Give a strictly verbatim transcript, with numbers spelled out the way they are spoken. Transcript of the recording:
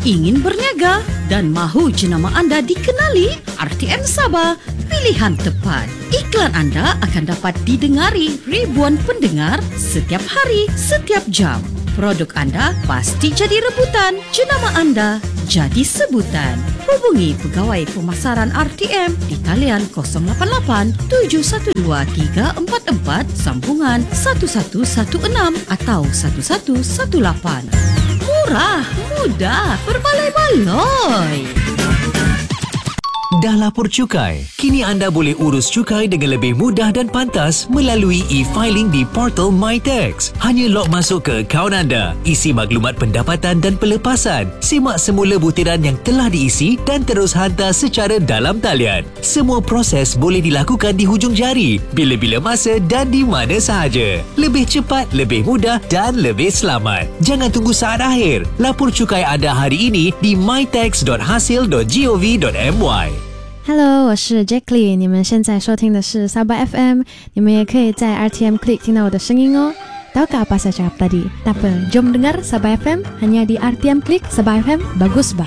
Ingin berniaga dan mahu jenama anda dikenali? R T M Sabah, pilihan tepat. Iklan anda akan dapat didengari ribuan pendengar setiap hari, setiap jam. Produk anda pasti jadi rebutan. Jenama anda jadi sebutan. Hubungi Pegawai Pemasaran R T M di talian kosong lapan lapan tujuh satu dua tiga empat empat sambungan satu satu satu enam atau satu satu satu lapan. Murah, mudah, berbaloi-baloi. Dah lapor cukai? Kini anda boleh urus cukai dengan lebih mudah dan pantas melalui e-filing di portal MyTax. Hanya log masuk ke akaun anda, isi maklumat pendapatan dan pelepasan, simak semula butiran yang telah diisi dan terus hantar secara dalam talian. Semua proses boleh dilakukan di hujung jari, bila-bila masa dan di mana sahaja. Lebih cepat, lebih mudah dan lebih selamat. Jangan tunggu saat akhir. Lapor cukai anda hari ini di mytax dot hasil dot gov dot my。 Hello， 我是 Jacqueline， 你们现在收听的是 Sabah F M， 你们也可以在 R T M Click 听到我的声音哦。Tahukah apa saya cakap tadi? Tak apa, jom dengar Sabah F M hanya di R T M Click. Sabah F M bagus bah.